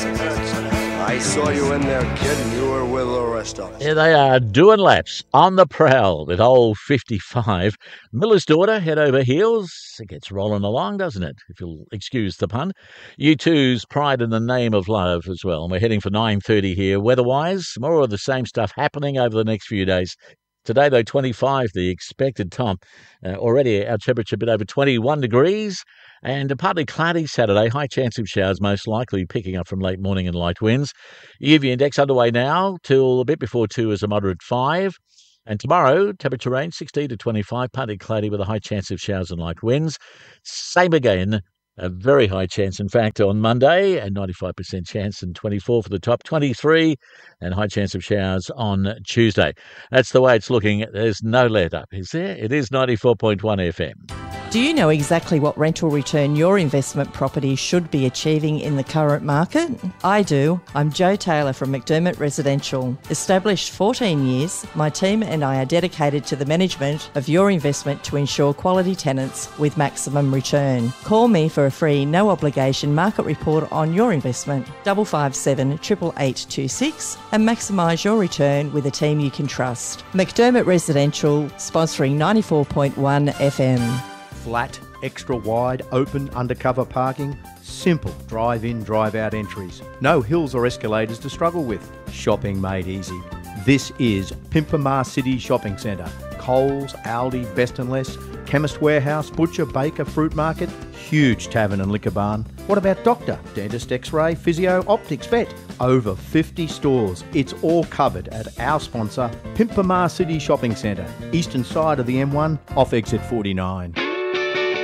I saw you in there, kid, and you were with the rest of us. Here they are, doing laps on the prowl at old 55. Miller's daughter, head over heels. It gets rolling along, doesn't it? If you'll excuse the pun. U2's Pride in the Name of Love as well. And we're heading for 9:30 here. Weather-wise, more of the same stuff happening over the next few days. Today, though, 25, the expected time. Already our temperature a bit over 21 degrees. And a partly cloudy Saturday, high chance of showers, most likely picking up from late morning and light winds. UV index underway now till a bit before 2 is a moderate 5. And tomorrow, temperature range 16 to 25, partly cloudy with a high chance of showers and light winds. Same again, a very high chance, in fact, on Monday, and 95% chance, and 24 for the top, 23, and high chance of showers on Tuesday. That's the way it's looking. There's no let up, is there? It is 94.1 FM. Do you know exactly what rental return your investment property should be achieving in the current market? I do. I'm Jo Taylor from McDermott Residential. Established 14 years, my team and I are dedicated to the management of your investment to ensure quality tenants with maximum return. Call me for a free, no obligation market report on your investment, 557 88826, and maximise your return with a team you can trust. McDermott Residential, sponsoring 94.1 FM. Flat, extra wide, open, undercover parking. Simple drive-in, drive-out entries. No hills or escalators to struggle with. Shopping made easy. This is Pimpamar City Shopping Centre. Coles, Aldi, Best & Less, Chemist Warehouse, Butcher, Baker, Fruit Market, huge tavern and liquor barn. What about doctor, dentist, x-ray, physio, optics, vet? Over 50 stores. It's all covered at our sponsor, Pimpamar City Shopping Centre, eastern side of the M1, off exit 49.